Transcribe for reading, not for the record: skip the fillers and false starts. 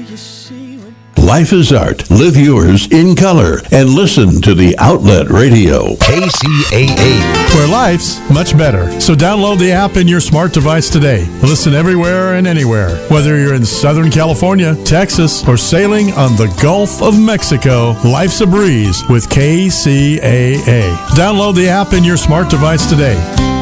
Life is art. Live yours in color and listen to the Outlet Radio. KCAA, where life's much better. So download the app in your smart device today. Listen everywhere and anywhere. Whether you're in Southern California, Texas, or sailing on the Gulf of Mexico, life's a breeze with KCAA. Download the app in your smart device today.